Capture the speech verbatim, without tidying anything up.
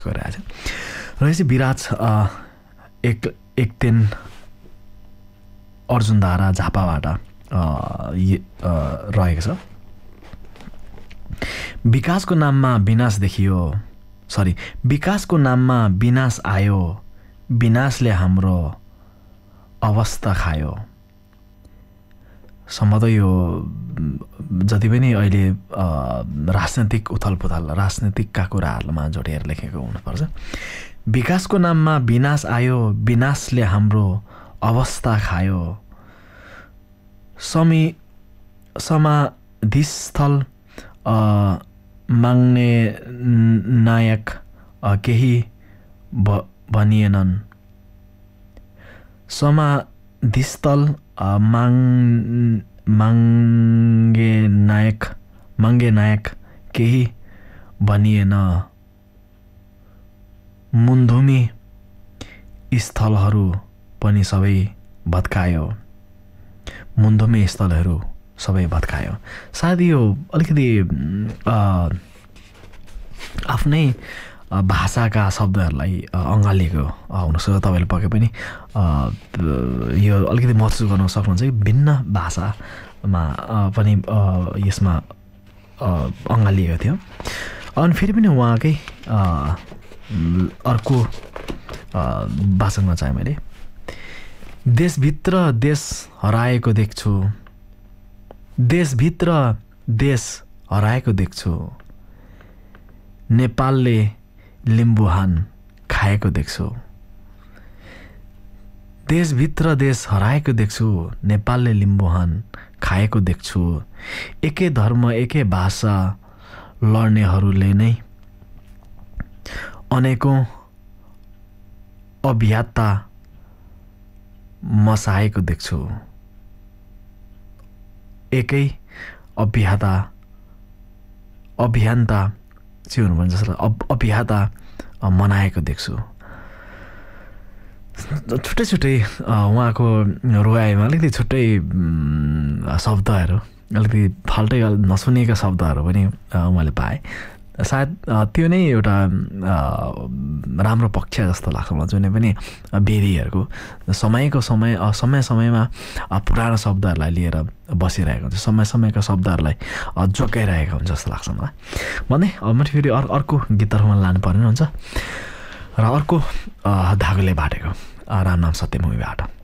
गरिरहेछ र यसै विराज एक एक दिन अर्जुनधारा झापाबाट रहेको छ। विकासको नाममा विनाश देखियो सरी विकासको नाममा विनाश आयो, विनाशले हाम्रो अवस्था खायो। सम्भवतः यो जति पनि अहिले राजनैतिक उथलपुथल राजनैतिकका कुराहरूमा जोडेर लेखेको हुनुपर्छ। विकासको नाममा विनाश आयो, विनाशले हाम्रो अवस्था खायो। समी समाधिस्थल माग्ने नायक केही भनिएनन्। समाधिस्थल माग मागे नायक मागे नायक केही भनिएन। मुन्धुमी स्थलहरू पनि सबै भत्कायो। मुन्धुमी स्थलहरू सबै भत्कायो। सायद यो अलिकति आफ्नै भाषाका शब्दहरूलाई अँगालिएको हुनसक्छ। तपाईँले पक्कै पनि यो अलिकति महसुस गर्न सक्नुहुन्छ कि भिन्न भाषामा पनि यसमा अँगालिएको थियो। अनि फेरि पनि उहाँकै अर्को भाषणमा चाहिँ मैले देशभित्र देश हराएको देख्छु, देशभित्र देश हराएको देख्छु। नेपालले लिम्बुहान खाएको देख्छु। देशभित्र देश हराएको देख्छु, नेपालले लिम्बुहान खाएको देख्छु। एकै धर्म एकै भाषा लड्नेहरूले नै अनेकौं अभियन्ता मसाएको देख्छु। एकै अभियन्ता अभियन्ता चाहिँ हुनुपर्छ जस्तो अभियन्ता मनाएको देख्छु। छुट्टै छुट्टै उहाँको रोयाइमा अलिकति छुट्टै शब्दहरू अलिकति फाल्टै नसुनेका शब्दहरू पनि मैले पाएँ। सायद त्यो नै एउटा राम्रो पक्ष जस्तो लाग्छ मलाई। जुनै पनि बेरीहरूको समयको समय समय समयमा पुरानो शब्दहरूलाई लिएर बसिरहेको हुन्छ, समय समयका शब्दहरूलाई जोगाइरहेको हुन्छ जस्तो लाग्छ मलाई। भन्दै अब म फेरि अर्को अर्को गीतहरूमा लानुपर्ने हुन्छ र अर्को धागोले बाटेको राम नाम सत्य मुभीबाट।